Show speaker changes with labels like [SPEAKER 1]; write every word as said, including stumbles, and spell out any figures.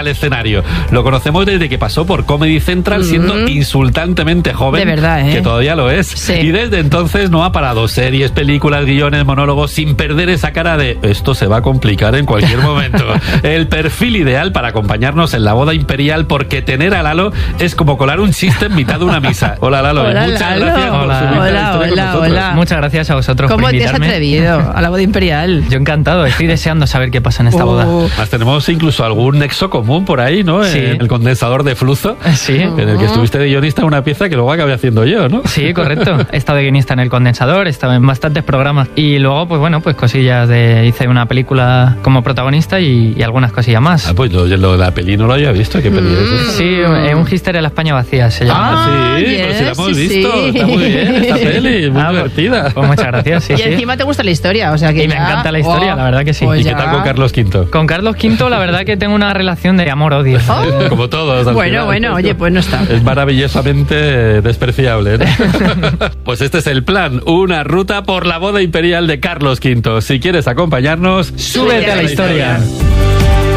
[SPEAKER 1] al escenario. Lo conocemos desde que pasó por Comedy Central siendo mm. insultantemente joven.
[SPEAKER 2] De verdad, ¿eh?
[SPEAKER 1] Que todavía lo es.
[SPEAKER 2] Sí.
[SPEAKER 1] Y desde entonces no ha parado series, películas, guiones, monólogos, sin perder esa cara de esto se va a complicar en cualquier momento. El perfil ideal para acompañarnos en la boda imperial, porque tener a Lalo es como colar un chiste en mitad de una misa. Hola, Lalo.
[SPEAKER 2] Hola,
[SPEAKER 1] Muchas
[SPEAKER 2] Lalo.
[SPEAKER 1] gracias por
[SPEAKER 3] Hola.
[SPEAKER 1] subirte a la
[SPEAKER 2] Hola,
[SPEAKER 1] historia con
[SPEAKER 2] hola,
[SPEAKER 1] nosotros.
[SPEAKER 2] hola.
[SPEAKER 3] Muchas gracias a vosotros
[SPEAKER 2] ¿Cómo
[SPEAKER 3] por
[SPEAKER 2] te has
[SPEAKER 3] invitarme.
[SPEAKER 2] atrevido a la boda imperial?
[SPEAKER 3] Yo encantado, estoy deseando saber qué pasa en esta
[SPEAKER 2] Uh.
[SPEAKER 3] boda.
[SPEAKER 1] Más tenemos incluso algún nexo común por ahí, ¿no?
[SPEAKER 3] Sí.
[SPEAKER 1] En el condensador de flujo,
[SPEAKER 3] Sí.
[SPEAKER 1] en el que estuviste de guionista en una pieza que luego acabé haciendo yo, ¿no?
[SPEAKER 3] Sí, correcto. He estado de guionista en El Condensador, he estado en bastantes programas. Y luego, pues bueno, pues cosillas de... Hice una película como protagonista y, y algunas cosillas más.
[SPEAKER 1] Ah, pues lo, lo de la peli no lo había visto. ¿Qué peli es esa?
[SPEAKER 3] Sí, eh, un Histeria en la España vacía se llama.
[SPEAKER 1] Ah, sí,
[SPEAKER 2] yes,
[SPEAKER 1] pero si la hemos
[SPEAKER 2] sí,
[SPEAKER 1] visto.
[SPEAKER 2] sí.
[SPEAKER 1] Está muy bien esta peli, muy
[SPEAKER 3] Ah, pues-
[SPEAKER 1] divertida.
[SPEAKER 3] Pues muchas gracias, sí,
[SPEAKER 2] Y
[SPEAKER 3] sí.
[SPEAKER 2] encima te gusta la historia, o sea que
[SPEAKER 3] Y me
[SPEAKER 2] ya-
[SPEAKER 3] encanta la historia,
[SPEAKER 2] Oh,
[SPEAKER 3] la verdad que sí.
[SPEAKER 2] pues
[SPEAKER 1] ¿Y qué
[SPEAKER 2] ya.
[SPEAKER 1] tal con Carlos Quinto?
[SPEAKER 3] Con Carlos Quinto, la verdad que tengo una relación de amor-odio.
[SPEAKER 2] Oh.
[SPEAKER 1] Como todos. al
[SPEAKER 2] Bueno,
[SPEAKER 1] final.
[SPEAKER 2] bueno, oye, pues no está.
[SPEAKER 1] Es maravillosamente despreciable, ¿no? Pues este es el plan, una ruta por la boda imperial de Carlos Quinto. Si quieres acompañarnos,
[SPEAKER 3] Súbete a la historia.